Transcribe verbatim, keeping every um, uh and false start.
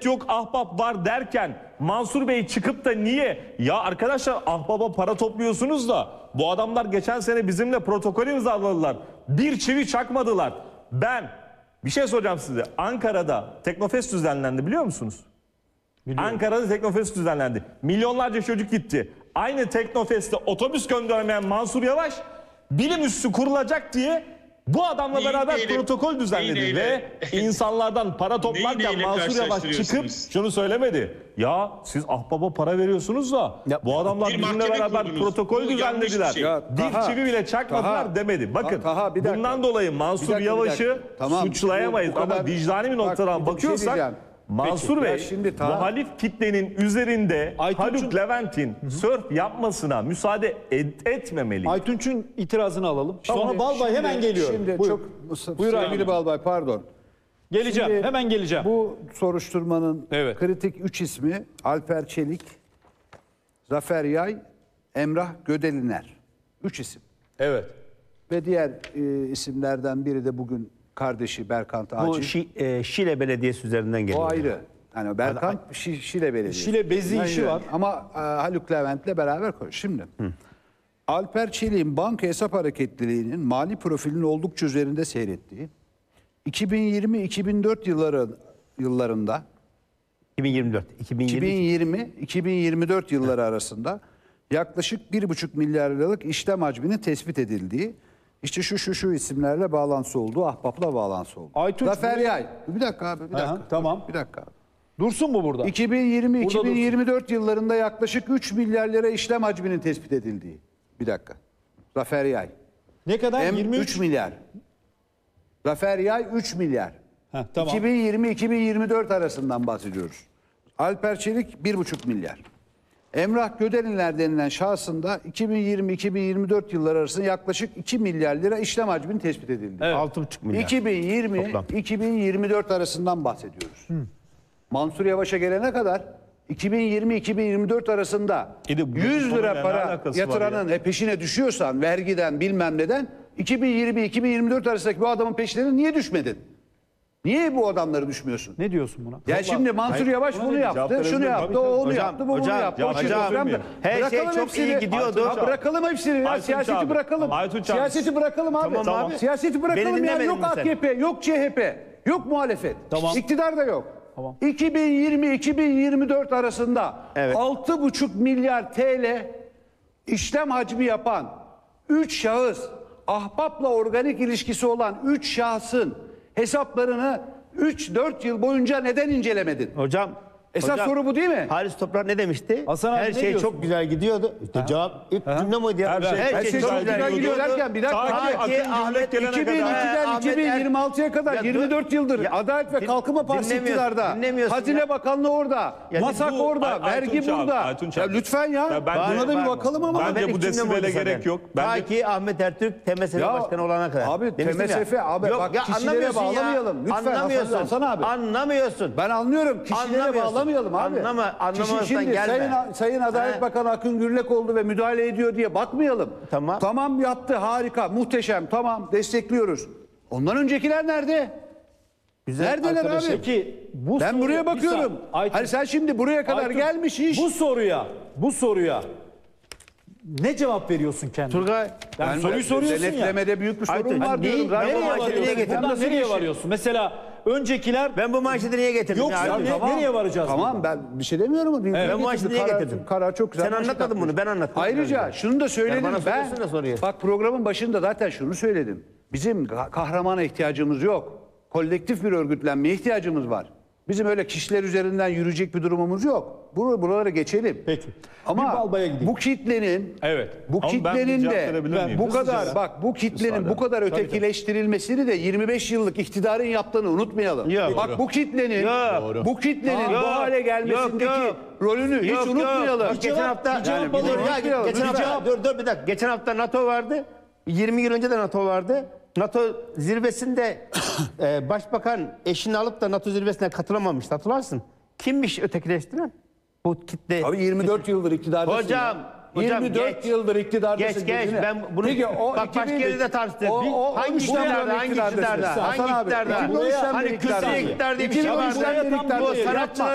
devlet yok, ahbap var derken Mansur Bey çıkıp da niye? Ya arkadaşlar, ahbaba para topluyorsunuz da bu adamlar geçen sene bizimle protokol imzaladılar. Bir çivi çakmadılar. Ben bir şey soracağım size. Ankara'da Teknofest düzenlendi, biliyor musunuz? Biliyorum. Ankara'da Teknofest düzenlendi. Milyonlarca çocuk gitti. Aynı Teknofest'te otobüs göndermeyen Mansur Yavaş bilim üssü kurulacak diye bu adamla Neyin beraber neyle, protokol düzenledi neyin ve insanlardan para toplarken Mansur Yavaş çıkıp şunu söylemedi. Ya siz ahbaba para veriyorsunuz da Ya, bu adamlar bir bizimle mahkeme beraber kurdunuz. protokol Bu yanlış bir düzenlediler. şey. Ya, Bir Taha, çivi bile çakmadılar Taha, demedi. Bakın Taha, bir dakika. bundan dolayı Mansur Bir dakika, bir Yavaş'ı dakika. Tamam, suçlayamayız bu- bu ama kadar- vicdani bir Bak, noktadan bir şey bakıyorsak diyeceğim. Mansur Peki, ya Bey şimdi Taha- muhalif kitlenin üzerinde Aytunç'un- Haluk Levent'in sörf yapmasına müsaade et, etmemeli. Aytunç'un itirazını alalım. Sonra Şimdi- Balbay hemen şimdi- geliyor. Şimdi Buyur. çok Buyur sevgili abi. Balbay, pardon. Geleceğim. Şimdi hemen geleceğim. Bu soruşturmanın Evet. kritik üç ismi Alper Çelik, Zafer Yay, Emrah Gödeliner. Üç isim. Evet. Ve diğer e, isimlerden biri de bugün kardeşi Berkant Bu Ağacı. Şi, e, Şile Belediyesi üzerinden geliyor. O ayrı. Yani Berkant Şi- Şile Belediyesi. Şile bezi işi Aynen. var. Ama e, Haluk Levent'le beraber koy. Şimdi Alper Çelik'in banka hesap hareketliliğinin mali profilinin oldukça üzerinde seyrettiği iki bin yirmi iki bin dört yılları yıllarında iki bin yirmi dört. iki bin yirmi. iki bin yirmi iki bin yirmi dört yılları arasında yaklaşık bir buçuk milyar liralık işlem hacminin tespit edildiği, işte şu şu şu isimlerle bağlantısı olduğu, ahbapla bağlantısı olduğu. Aytunç Zafer buraya- Yay. Bir dakika abi, bir dakika. Aha, tamam. Bir dakika abi. Dursun mu burada? iki bin yirmi Burada iki bin yirmi dört yıllarında yaklaşık üç milyar lira işlem hacminin tespit edildiği. Bir dakika. Zafer Yay. Ne kadar? Hem yirmi üç. üç milyar. Zafer Yay üç milyar. Heh, tamam. iki bin yirmi iki bin yirmi dört arasından bahsediyoruz. Alper Çelik bir buçuk milyar. Emrah Gödelinler denilen şahsında iki bin yirmi iki bin yirmi dört yılları arasında yaklaşık iki milyar lira işlem hacminin tespit edildi. Evet. altı buçuk milyar. iki bin yirmi Toplam. iki bin yirmi dört arasından bahsediyoruz. Mansur Yavaş'a gelene kadar iki bin yirmi iki bin yirmi dört arasında E de bu yüz konuyla lira ne para alakası var yatıranın e, peşine düşüyorsan vergiden bilmem neden iki bin yirmi iki bin yirmi dört arasındaki bu adamın peşlerine niye düşmedin? Niye bu adamları düşmüyorsun? Ne diyorsun buna? Ya şimdi Mansur Yavaş bunu cevap yaptı, şunu verebilirim. yaptı, Tabii, o tabii. onu Hocam, yaptı, bu bunu hocam, yaptı. ya o hocam, çizgi programda. her şey Bırakalım çok hepsini. iyi gidiyordu. Ya bırakalım hepsini ya. Aytunç Siyaseti abi. bırakalım. Aytunç abi. Siyaseti bırakalım abi. Tamam abi. Siyaseti bırakalım Beni ya. dinlemedin Yok mi sen? A K P, yok C H P, yok muhalefet. Tamam. İktidar da yok. Tamam. iki bin yirmi iki bin yirmi dört arasında Evet. altı buçuk milyar T L işlem hacmi yapan üç şahıs, ahbapla organik ilişkisi olan üç şahsın hesaplarını üç dört yıl boyunca neden incelemedin? Hocam. Esas hocam, soru bu değil mi? Halis Toprak ne demişti? Hasan abi her ne şey diyorsun? çok güzel gidiyordu. İşte cevap ilk cümle oydu ya. Her şey- Her şey çok güzel gidiyor derken bir dakika. Ta ki Ahmet- Akın Ahmet gelene iki bin kadar. ikiden Ahmet Er- iki bin yirmi altıya kadar Ya dur- yirmi dört yıldır Ya Adalet ve din- Kalkınma Partisi dinlemiyorsun, iktidarda. dinlemiyorsun Hazine ya. Bakanlığı orada. Ya Masak bu- orada. Ay- vergi Aytunç abi, burada. Aytunç Ya abi. lütfen ya. Ya bence- Buna da bir Var mı? bakalım ama. Ama Bence ben bu ilk cümlem desibele oydu zaten. gerek yok. Ta Bence- ki Ahmet Ertürk T M S F Ya, Başkanı olana kadar. abi, Demiştim T M S F ya. abi, Yok, bak ya kişilere anlamıyorsun ya. bağlamayalım. Lütfen, Anlamıyorsun. Hasan abi. Anlamıyorsun. Ben anlıyorum. Kişilere Anlamıyorsun. bağlamayalım abi. Anlama- anlamazsan Kişi şimdi gelme. Sayın, Sayın Adalet Ha. Bakanı Akın Gürlekoğlu ve müdahale ediyor diye bakmayalım. Tamam. Tamam yaptı, harika, muhteşem, tamam destekliyoruz. Ondan öncekiler nerede? Güzel. Neredeler Arkadaşlar, abi? Peki bu Ben soruya- buraya bir bakıyorum. saniye. Aytunç- Hani sen şimdi buraya kadar Aytunç, gelmiş iş. Bu soruya, bu soruya ne cevap veriyorsun kendine? Turgay. Yani Ben soruyu soruyorsun ya. denetlemede büyük bir sorun Aytunç, var neyi- diyorum. nereye Zaten varıyorsun? varıyorsun. Nereye Buradan Nasıl nereye bir şey? varıyorsun? Mesela öncekiler Ben bu manşeti niye getirdim? Yok, ya? sen Abi? ne- nereye varacağız Tamam buradan? ben bir şey demiyorum. Evet. Ben bu manşeti niye karar, getirdim? Karar çok güzel. Sen manşet anlatmadın yapmış. bunu, ben anlattım. Ayrıca şunu da söyledim. bana Ben, soruyorsun da soruyor. bak programın başında zaten şunu söyledim. Bizim ka- kahramana ihtiyacımız yok. Kolektif bir örgütlenmeye ihtiyacımız var. Bizim öyle kişiler üzerinden yürüyecek bir durumumuz yok. Bur buralara geçelim. Peki. Ama Bir Balbay'a gideyim. bu kitlenin Evet. bu Ama ben bir kitlenin cevap de verebilir miyim? bu Hızlıca kadar ya. bak bu kitlenin Müsaade. bu kadar Tabii, tabii. ötekileştirilmesini de yirmi beş yıllık iktidarın yaptığını unutmayalım. Yok. Bak bu kitlenin Yok. bu kitlenin Yok. bu hale gelmesindeki Yok, yok. rolünü hiç Yok, yok. unutmayalım. Bak, geçen hafta bir cevap Yani bir alalım. dur ya, Unutmayalım. geçen Lütfen. hafta dur dur bir dakika. Geçen hafta NATO vardı. yirmi yıl önce de NATO vardı. NATO zirvesinde e, başbakan eşini alıp da NATO zirvesine katılamamıştı, hatırlarsın. Kimmiş ötekileştiren? Bu kitle. Abi yirmi dört yıldır iktidardasın. Hocam, ya. hocam yirmi dört geç. yıldır iktidardasın. Geç geç dediğine. ben bunu Peki, o bak başka iki bin yerde de tartıştık. o- Bir- o- hangi on üçten iktidarda, beri hangi iktidardasın. iktidarda, Hasan hangi abi, iktidarda? iki bin on üçten beri Hani iktidardasın. kürsüye iktidar diye bir şey iki bin on vardı. üçten beri Bu iktidardasın. sanatçılar